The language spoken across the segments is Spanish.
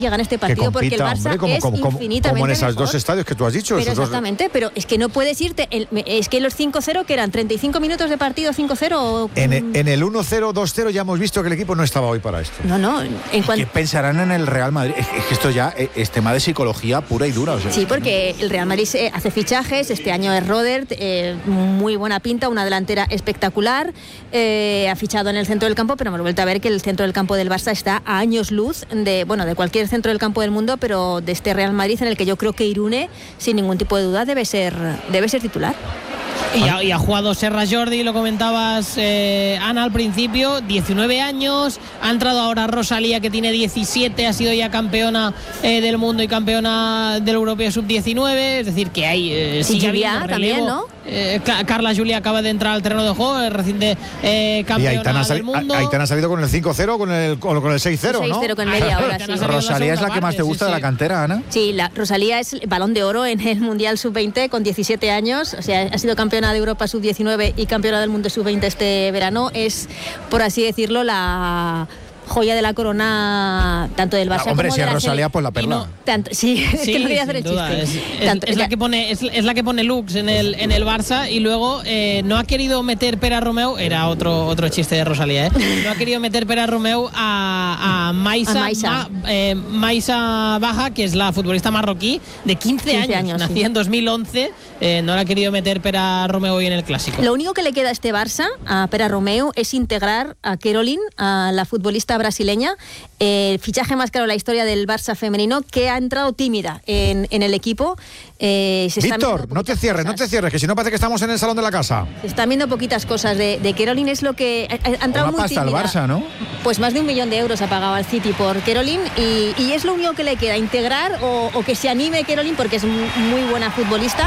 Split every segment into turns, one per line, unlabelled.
llegan a este partido, porque el Barça es infinitamente
como en esos
mejor.
dos estadios que tú has dicho.
Pero exactamente, pero es que no puedes irte, es que los 5-0 que eran 35 minutos de partido, 5-0.
En el 1-0, 2-0 ya hemos visto que el equipo no estaba hoy para esto.
No.
¿Qué pensarán en el Real Madrid? Es que esto ya es tema de psicología pura y dura. O sea,
sí, porque el Real Madrid hace fichajes, este año es Rodert, muy buena pinta, una delantera espectacular, ha fichado en el centro del campo, pero hemos vuelto a ver que el centro del campo del Barça está a años luz de cualquier centro del campo del mundo, pero de este Real Madrid, en el que yo creo que Irune, sin ningún tipo de duda, debe ser titular.
Y ha jugado Serra Jordi, lo comentabas, Ana, al principio, 19 años, ha entrado ahora Rosalía, que tiene 17, ha sido ya campeona del mundo y campeona del Europeo Sub-19, es decir, que hay...
sí, Julia también, ¿no?
Carla Julia acaba de entrar al terreno de juego, es reciente campeona del mundo.
Aitana ha salido con el 5-0 con el 6-0, ¿no?
6-0 con media hora, sí.
Rosalía es la que más te gusta de la cantera, Ana.
Sí, Rosalía es el Balón de Oro en el Mundial Sub-20 con 17 años, o sea, ha sido campeona de Europa Sub-19 y campeona del mundo Sub-20 este verano. Es, por así decirlo, la joya de la corona tanto del Barça
hombre,
como
si
de
es Rosalía, pues la perla.
Sí, es que no quería hacer el chiste.
Es la que pone Lux en el Barça, y luego no ha querido meter Pera Romeu, era otro chiste de Rosalía, no ha querido meter Pera Romeu a Maisa Baja, que es la futbolista marroquí de 15 años, nacida en 2011, no la ha querido meter Pera Romeu hoy en el Clásico.
Lo único que le queda a este Barça, a Pera Romeu, es integrar a Caroline, a la futbolista brasileña, el fichaje más caro de la historia del Barça femenino, que ha entrado tímida en el equipo.
Víctor, no te cierres, que si no parece que estamos en el salón de la casa.
Se están viendo poquitas cosas de Caroline, es lo que ha entrado muy tímida.
Pasta al Barça, ¿no?
Pues más de 1 millón de euros ha pagado al City por Caroline, y es lo único que le queda, integrar o que se anime Caroline, porque es muy buena futbolista.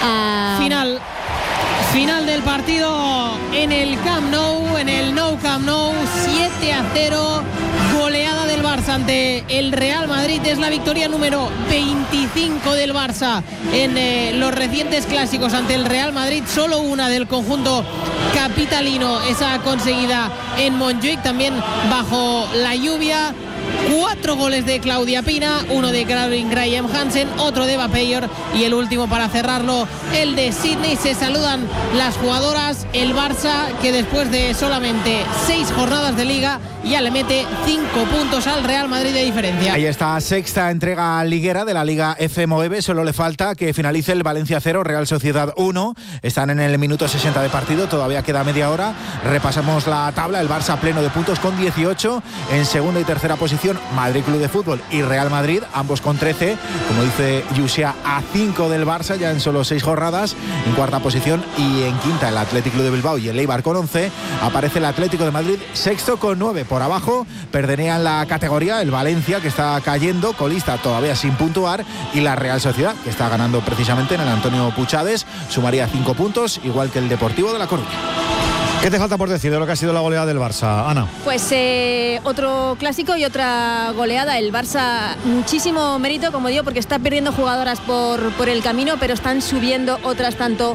Final del partido en el Camp Nou, en el Nou Camp Nou, 7-0, goleada del Barça ante el Real Madrid. Es la victoria número 25 del Barça en los recientes clásicos ante el Real Madrid. Solo una del conjunto capitalino, esa conseguida en Montjuic, también bajo la lluvia. 4 goles de Claudia Pina, uno de Caroline Graham Hansen, otro de Eva Peyer y el último para cerrarlo, el de Sydney. Se saludan las jugadoras. El Barça, que después de solamente 6 jornadas de liga ya le mete 5 puntos al Real Madrid de diferencia.
Ahí está, sexta entrega liguera de la Liga FMOEB. Solo le falta que finalice el Valencia 0, Real Sociedad 1. Están en el minuto 60 de partido, todavía queda media hora. Repasamos la tabla. El Barça pleno de puntos con 18. En segunda y tercera posición Madrid Club de Fútbol y Real Madrid, ambos con 13. Como dice Yusia, a 5 del Barça ya en solo 6 jornadas. En cuarta posición y en quinta el Athletic Club de Bilbao y el Eibar con 11. Aparece el Atlético de Madrid sexto con 9. Por abajo perderían la categoría el Valencia, que está cayendo, colista todavía sin puntuar, y la Real Sociedad, que está ganando precisamente en el Antonio Puchades, sumaría 5 puntos, igual que el Deportivo de La Coruña.
¿Qué te falta por decir de lo que ha sido la goleada del Barça, Ana?
Pues otro clásico y otra goleada. El Barça, muchísimo mérito, como digo, porque está perdiendo jugadoras por el camino, pero están subiendo otras tanto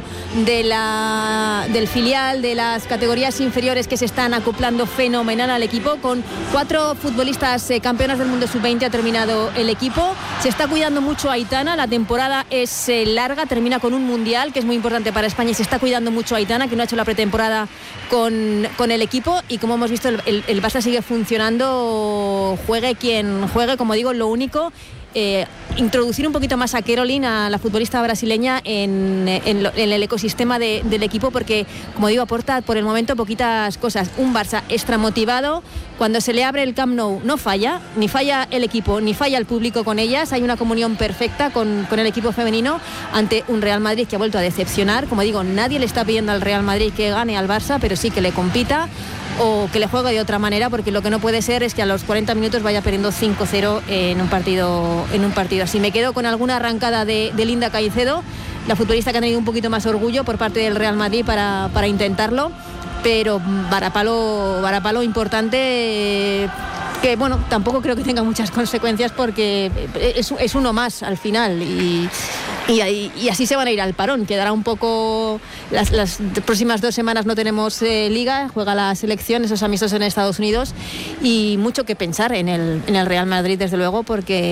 del filial, de las categorías inferiores, que se están acoplando fenomenal al equipo. Con 4 futbolistas campeonas del mundo sub-20 ha terminado el equipo. Se está cuidando mucho a Aitana, la temporada es larga, termina con un mundial que es muy importante para España, y se está cuidando mucho a Aitana, que no ha hecho la pretemporada con el equipo, y como hemos visto el Barça sigue funcionando, juegue quien juegue. Como digo, lo único, introducir un poquito más a Caroline, a la futbolista brasileña, en el ecosistema del equipo, porque, como digo, aporta por el momento poquitas cosas. Un Barça extra motivado. Cuando se le abre el Camp Nou no falla, ni falla el equipo, ni falla el público con ellas. Hay una comunión perfecta con el equipo femenino ante un Real Madrid que ha vuelto a decepcionar. Como digo, nadie le está pidiendo al Real Madrid que gane al Barça, pero sí que le compita o que le juegue de otra manera, porque lo que no puede ser es que a los 40 minutos vaya perdiendo 5-0 en un partido así. Me quedo con alguna arrancada de Linda Caicedo, la futbolista que ha tenido un poquito más orgullo por parte del Real Madrid para intentarlo, pero varapalo importante, que bueno, tampoco creo que tenga muchas consecuencias, porque es uno más al final, y Y así se van a ir al parón. Quedará un poco. Las próximas 2 semanas no tenemos liga, juega la selección, esos amistosos en Estados Unidos, y mucho que pensar en el Real Madrid, desde luego, porque